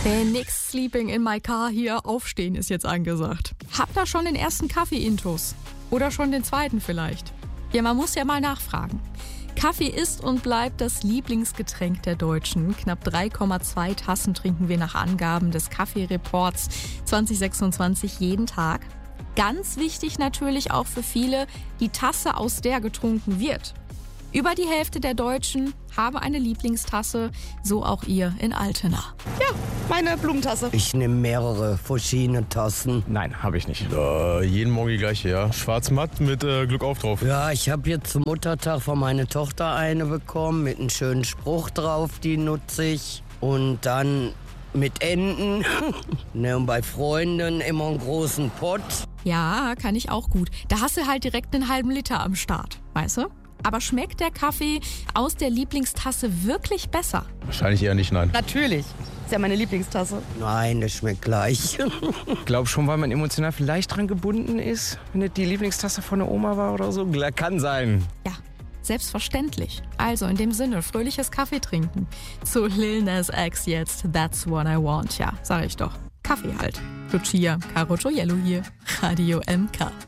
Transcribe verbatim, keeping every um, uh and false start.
Hey, nix sleeping in my car hier, aufstehen ist jetzt angesagt. Habt ihr schon den ersten Kaffee-Intus? Oder schon den zweiten vielleicht? Ja, man muss ja mal nachfragen. Kaffee ist und bleibt das Lieblingsgetränk der Deutschen. Knapp drei Komma zwei Tassen trinken wir nach Angaben des Kaffee-Reports zwanzig sechsundzwanzig jeden Tag. Ganz wichtig natürlich auch für viele die Tasse, aus der getrunken wird. Über die Hälfte der Deutschen haben eine Lieblingstasse, so auch ihr in Altena. Ja, meine Blumentasse. Ich nehme mehrere verschiedene Tassen. Nein, habe ich nicht. Äh, jeden Morgen die gleiche, ja. Schwarz-matt mit äh, Glück auf drauf. Ja, ich habe jetzt zum Muttertag von meiner Tochter eine bekommen mit einem schönen Spruch drauf, die nutze ich. Und dann mit Enten. Ne, und bei Freunden immer einen großen Pott. Ja, kann ich auch gut. Da hast du halt direkt einen halben Liter am Start, weißt du? Aber schmeckt der Kaffee aus der Lieblingstasse wirklich besser? Wahrscheinlich eher nicht, nein. Natürlich. Ist ja meine Lieblingstasse. Nein, das schmeckt gleich. Ich glaube schon, weil man emotional vielleicht dran gebunden ist, wenn das die Lieblingstasse von der Oma war oder so. Kann sein. Ja, selbstverständlich. Also in dem Sinne, fröhliches Kaffee trinken. Zu Lil Nas X jetzt, That's What I Want. Ja, sag ich doch. Kaffee halt. Lucia Caro Gioiello hier, Radio M K.